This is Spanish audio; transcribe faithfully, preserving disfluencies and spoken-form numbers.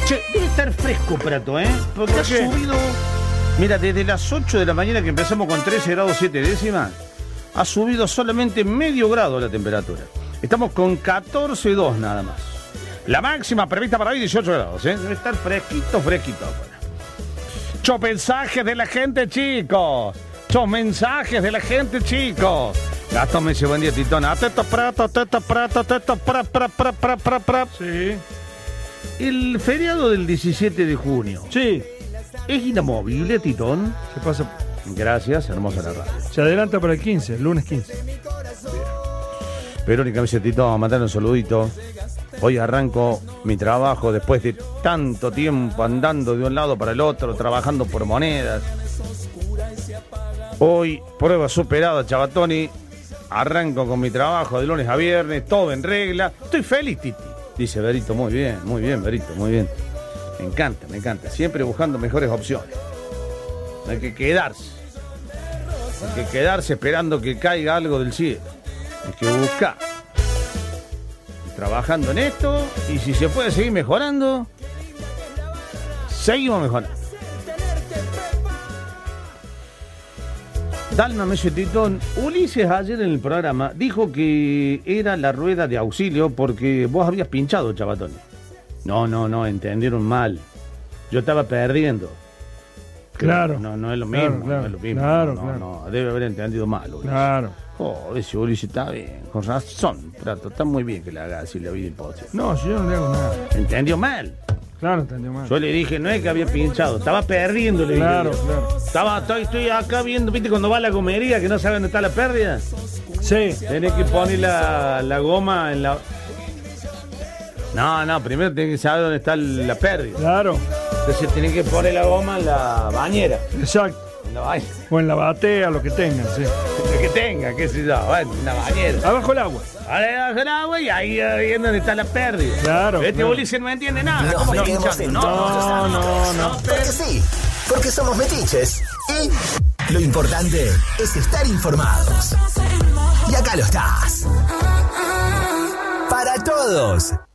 Che, debe estar fresco, Prato, ¿eh? Porque ¿Por ha qué? subido... Mira, desde las ocho de la mañana que empezamos con trece grados siete décimas, ha subido solamente medio grado la temperatura. Estamos con catorce coma dos nada más. La máxima prevista para hoy, dieciocho grados, ¿eh? Debe estar fresquito, fresquito afuera. Chos mensajes de la gente, chicos. Chos mensajes de la gente, chicos. Gastón me dice, buen día, Titón. Atento, Prato, atento, Prato, atento, pra, pra, pra, pra, pra, pra. Sí. El feriado del diecisiete de junio. Sí. ¿Es inamovible, Titón? Se pasa. Gracias, hermosa la radio. Se adelanta para el quince, el lunes quince. Verónica me dice, Titón, mandar un saludito. Hoy arranco mi trabajo después de tanto tiempo andando de un lado para el otro, trabajando por monedas. Hoy, prueba superada, Chabatoni. Arranco con mi trabajo de lunes a viernes, todo en regla. Estoy feliz, Titi. Dice Berito, muy bien, muy bien, Berito, muy bien. Me encanta, me encanta. Siempre buscando mejores opciones. No hay que quedarse. No hay que quedarse esperando que caiga algo del cielo. Hay que buscar. Trabajando en esto, y si se puede seguir mejorando, seguimos mejorando. Dalma me dice, Titón, Ulises ayer en el programa dijo que era la rueda de auxilio porque vos habías pinchado, Chabatón. No, no, no, entendieron mal. Yo estaba perdiendo. Claro. No, no es lo mismo, Claro, claro, no es lo mismo. claro, no, claro. no, debe haber entendido mal, Ulises. Claro. Oh, ese Ulises está bien, con razón, Prato, está muy bien que le haga así la vida imposible. No, si yo no le hago nada. Entendió mal. Claro, entendió mal. Yo le dije, no es que había pinchado, estaba perdiendo, le dije. Claro, claro. Estaba, estoy, estoy acá viendo, ¿viste cuando va a la gomería que no sabe dónde está la pérdida? Sí. Tenés que poner la, la goma en la... No, no, primero tenés que saber dónde está la pérdida. Claro. Entonces tenés que poner la goma en la bañera. Exacto. En la bañera. O en la batea, lo que tengan, sí. Lo que tenga, qué sé yo, bueno, en la bañera. Abajo el agua. Ahora bajo el agua y ahí ahí es donde está la pérdida. Claro, Este claro. Ulises no entiende nada. Nos ¿Cómo metemos pinchando? en No, todos los No, ámbitos. no, no. Porque sí, porque somos metiches. Y lo importante es estar informados. Y acá lo estás. Para todos.